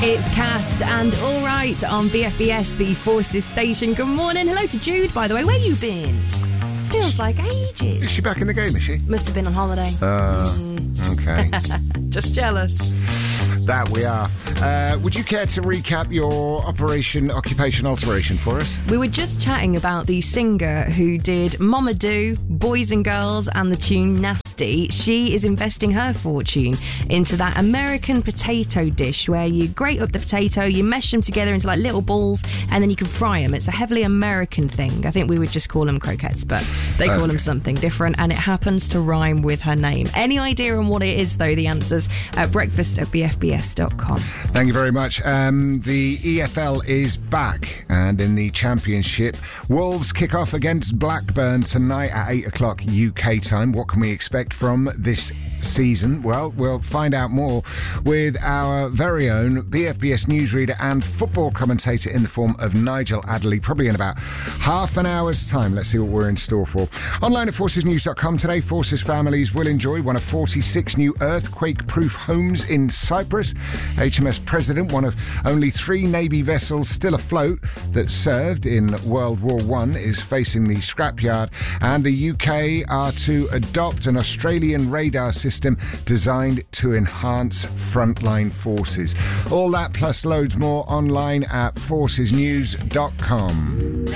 It's Cast and All Right on BFBS, the Forces station. Good morning. Hello to Jude, by the way. Where you been? Feels like ages. Is she back in the game, is she? Must have been on holiday. Okay. Just jealous. That we are. Would you care to recap your Occupation Alteration for us? We were just chatting about the singer who did Mama Do, Boys and Girls and the tune Nasty. She is investing her fortune into that American potato dish where you grate up the potato, you mesh them together into like little balls, and then you can fry them. It's a heavily American thing. I think we would just call them croquettes, but they call them something different, and it happens to rhyme with her name. Any idea on what it is, though? The answer's at breakfast@bfbs.com. Thank you very much. The EFL is back, and in the Championship, Wolves kick off against Blackburn tonight at 8 o'clock UK time. What can we expect from this season? Well, we'll find out more with our very own BFBS newsreader and football commentator in the form of Nigel Adderley, probably in about half an hour's time. Let's see what we're in store for. Online at forcesnews.com today, Forces families will enjoy one of 46 new earthquake-proof homes in Cyprus. HMS President, one of only 3 Navy vessels still afloat that served in World War I, is facing the scrapyard, and the UK are to adopt an Australian radar system designed to enhance frontline forces. All that plus loads more online at forcesnews.com.